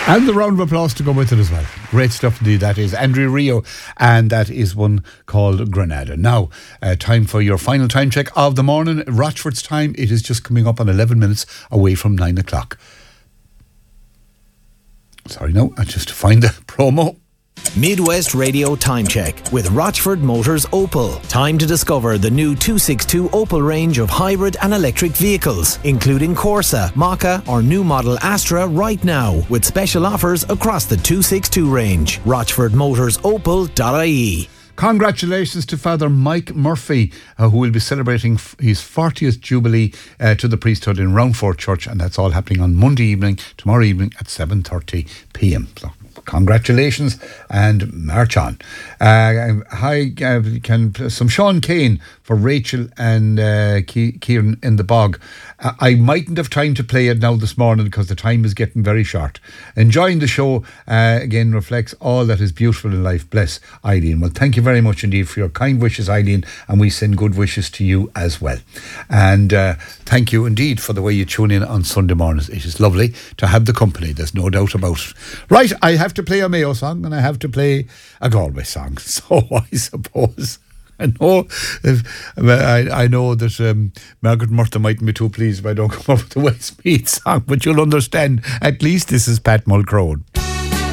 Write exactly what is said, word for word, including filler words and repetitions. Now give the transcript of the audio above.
And the round of applause to go with it as well. Great stuff indeed. That is Andrea Rio, and that is one called Granada. Now, uh, time for your final time check of the morning. Rochford's time, it is just coming up on eleven minutes away from nine o'clock. Sorry, no, I just find the promo. Midwest Radio Time Check with Rochford Motors Opel. Time to discover the new two sixty-two Opel range of hybrid and electric vehicles, including Corsa, Maka or new model Astra right now, with special offers across the two sixty-two range. rochford motors opel dot I E. Congratulations to Father Mike Murphy, uh, who will be celebrating f- his fortieth Jubilee uh, to the priesthood in Roundford Church, and that's all happening on Monday evening, tomorrow evening at seven thirty p.m. So, congratulations and march on. Uh, hi, uh, can some Sean Kane for Rachel and uh, Ke- Kieran in the bog. Uh, I mightn't have time to play it now this morning because the time is getting very short. Enjoying the show uh, again reflects all that is beautiful in life. Bless, Eileen. Well, thank you very much indeed for your kind wishes, Eileen, and we send good wishes to you as well. And uh, thank you indeed for the way you tune in on Sunday mornings. It is lovely to have the company, there's no doubt about it. Right, I have to play a Mayo song and I have to play a Galway song. So I suppose I know if, I, I know that um, Margaret Murtha mightn't be too pleased if I don't come up with the Westmeath song, but you'll understand, at least this is Pat Mulcrone.